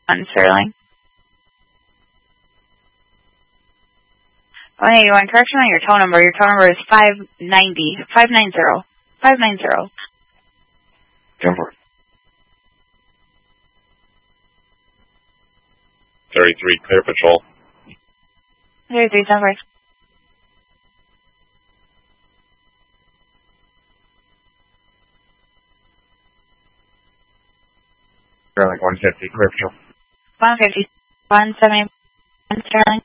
Sterling. Oh, hey, you want correction on your tow number? Your tow number is 590. 590. 590. Denver. 33, clear patrol. 33, Denver. Sterling 150, clear patrol. 150. 171, Sterling.